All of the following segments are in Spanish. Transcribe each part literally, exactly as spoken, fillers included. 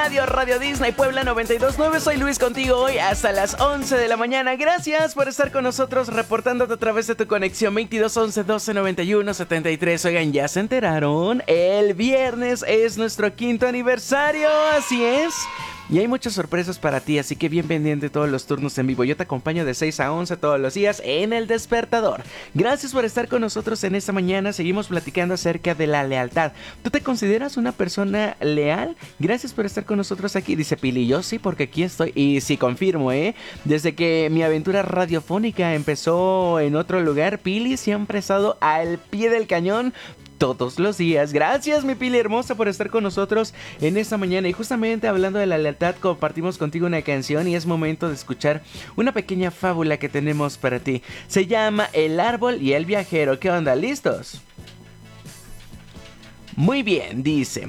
radio, Radio Disney Puebla noventa y dos punto nueve. Soy Luis contigo hoy hasta las once de la mañana. Gracias por estar con nosotros reportándote a través de tu conexión veintidós once doce noventa y uno setenta y tres. Oigan, ¿ya se enteraron? El viernes es nuestro quinto aniversario, así es. Y hay muchas sorpresas para ti, así que bien pendiente todos los turnos en vivo. Yo te acompaño de seis a once todos los días en El Despertador. Gracias por estar con nosotros en esta mañana. Seguimos platicando acerca de la lealtad. ¿Tú te consideras una persona leal? Gracias por estar con nosotros aquí. Dice Pili, yo sí, porque aquí estoy. Y sí, confirmo, ¿eh? Desde que mi aventura radiofónica empezó en otro lugar, Pili siempre ha estado al pie del cañón todos los días. Gracias, mi Pili hermosa, por estar con nosotros en esta mañana. Y justamente hablando de la lealtad, compartimos contigo una canción y es momento de escuchar una pequeña fábula que tenemos para ti. Se llama El árbol y el viajero. ¿Qué onda? ¿Listos? Muy bien, dice.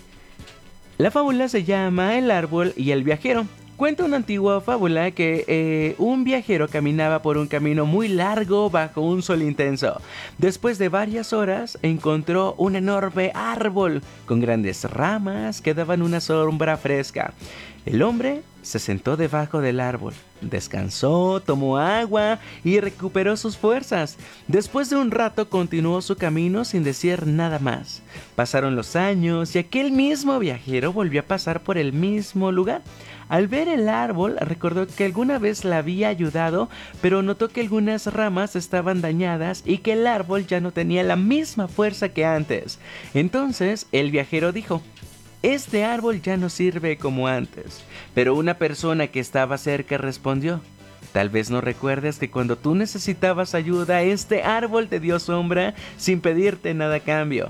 La fábula se llama El árbol y el viajero. Cuenta una antigua fábula que eh, un viajero caminaba por un camino muy largo bajo un sol intenso. Después de varias horas encontró un enorme árbol con grandes ramas que daban una sombra fresca. El hombre se sentó debajo del árbol, descansó, tomó agua y recuperó sus fuerzas. Después de un rato continuó su camino sin decir nada más. Pasaron los años y aquel mismo viajero volvió a pasar por el mismo lugar. Al ver el árbol, recordó que alguna vez la había ayudado, pero notó que algunas ramas estaban dañadas y que el árbol ya no tenía la misma fuerza que antes. Entonces, el viajero dijo: este árbol ya no sirve como antes. Pero una persona que estaba cerca respondió: tal vez no recuerdes que cuando tú necesitabas ayuda, este árbol te dio sombra sin pedirte nada a cambio.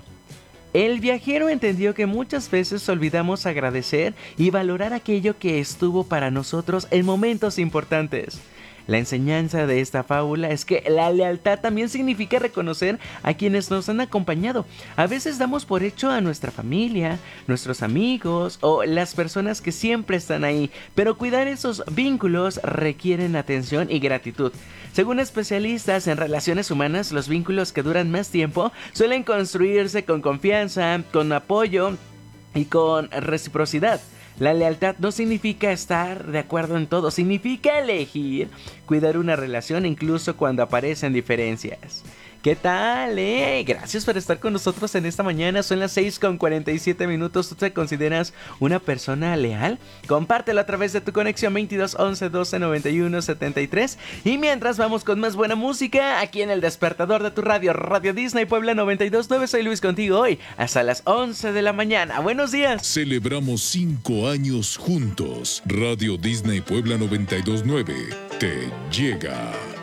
El viajero entendió que muchas veces olvidamos agradecer y valorar aquello que estuvo para nosotros en momentos importantes. La enseñanza de esta fábula es que la lealtad también significa reconocer a quienes nos han acompañado. A veces damos por hecho a nuestra familia, nuestros amigos o las personas que siempre están ahí, pero cuidar esos vínculos requieren atención y gratitud. Según especialistas en relaciones humanas, los vínculos que duran más tiempo suelen construirse con confianza, con apoyo y con reciprocidad. La lealtad no significa estar de acuerdo en todo, significa elegir cuidar una relación incluso cuando aparecen diferencias. ¿Qué tal, eh? Gracias por estar con nosotros en esta mañana. Son las seis con cuarenta y siete minutos. ¿Tú te consideras una persona leal? Compártelo a través de tu conexión veintidós once doce noventa y uno setenta y tres. Y mientras vamos con más buena música aquí en El Despertador de tu radio, Radio Disney Puebla noventa y dos punto nueve. Soy Luis contigo hoy hasta las once de la mañana. Buenos días. Celebramos cinco años juntos. Radio Disney Puebla noventa y dos punto nueve te llega.